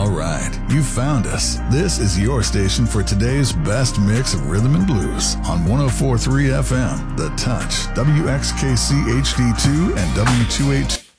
All right, you found us. This is your station for today's best mix of rhythm and blues on 104.3 FM, The Touch, WXKC HD2 and W2H.